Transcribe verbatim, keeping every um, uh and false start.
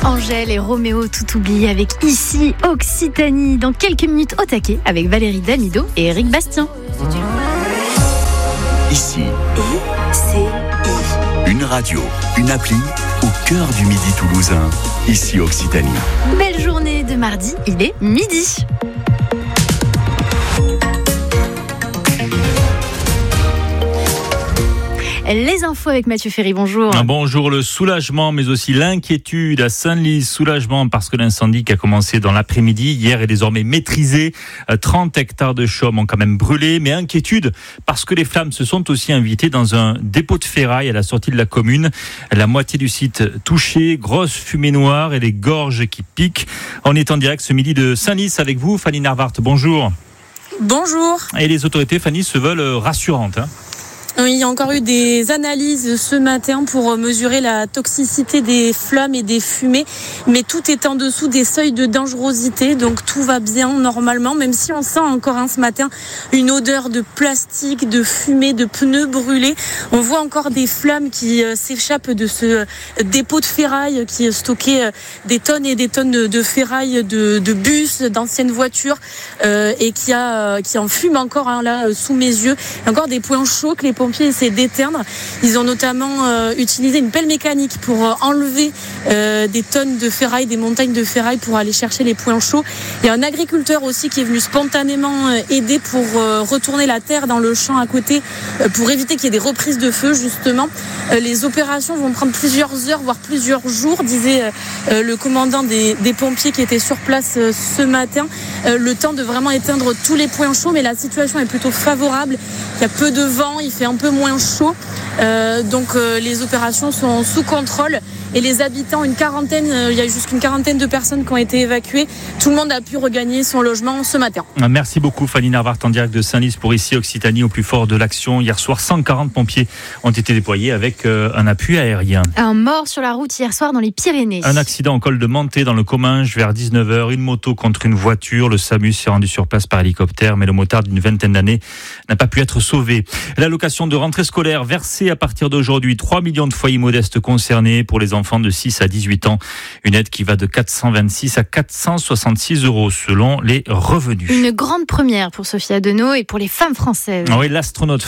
Angèle et Roméo tout oublié avec Ici Occitanie. Dans quelques minutes au taquet avec Valérie Damido et Eric Bastien. Ici, I C I. une radio, une appli au cœur du midi toulousain. Ici Occitanie. Belle journée de mardi, il est midi. Les infos avec Mathieu Ferry, bonjour. Bonjour, le soulagement mais aussi l'inquiétude à Senlis. Soulagement parce que l'incendie qui a commencé dans l'après-midi hier est désormais maîtrisé. trente hectares de chaume ont quand même brûlé, mais inquiétude parce que les flammes se sont aussi invitées dans un dépôt de ferraille à la sortie de la commune. La moitié du site touché, grosse fumée noire et les gorges qui piquent. On est en direct ce midi de Senlis avec vous, Fanny Narvart, bonjour. Bonjour. Et les autorités, Fanny, se veulent rassurantes, hein. Il y a encore eu des analyses ce matin pour mesurer la toxicité des flammes et des fumées, mais tout est en dessous des seuils de dangerosité, donc tout va bien normalement, même si on sent encore hein, ce matin une odeur de plastique, de fumée, de pneus brûlés. On voit encore des flammes qui euh, s'échappent de ce dépôt de ferraille qui stockait euh, des tonnes et des tonnes de, de ferraille, de, de bus, d'anciennes voitures euh, et qui, a, euh, qui en fume encore hein, là sous mes yeux. Il y a encore des points chauds que les pompiers essaient d'éteindre. Ils ont notamment euh, utilisé une pelle mécanique pour euh, enlever euh, des tonnes de ferraille, des montagnes de ferraille pour aller chercher les points chauds. Il y a un agriculteur aussi qui est venu spontanément euh, aider pour euh, retourner la terre dans le champ à côté euh, pour éviter qu'il y ait des reprises de feu justement. Euh, les opérations vont prendre plusieurs heures, voire plusieurs jours, disait euh, le commandant des, des pompiers qui était sur place euh, ce matin. Euh, le temps de vraiment éteindre tous les points chauds, mais la situation est plutôt favorable. Il y a peu de vent, il fait un peu moins chaud, euh, donc euh, les opérations sont sous contrôle et les habitants, une quarantaine, euh, il y a jusqu'une quarantaine de personnes qui ont été évacuées. Tout le monde a pu regagner son logement ce matin. Merci beaucoup Fanny Narvart en direct de Senlis pour Ici Occitanie au plus fort de l'action. Hier soir, cent quarante pompiers ont été déployés avec euh, un appui aérien. Un mort sur la route hier soir dans les Pyrénées. Un accident au col de Manté dans le Comminges vers dix-neuf heures, une moto contre une voiture. Le SAMU s'est rendu sur place par hélicoptère, mais le motard d'une vingtaine d'années n'a pas pu être sauvé. L'allocation de rentrée scolaire versée à partir d'aujourd'hui, trois millions de foyers modestes concernés pour les enfants de six à dix-huit ans. Une aide qui va de quatre cent vingt-six à quatre cent soixante-six euros selon les revenus. Une grande première pour Sophie Adenau et pour les femmes françaises. Oui, l'astronaute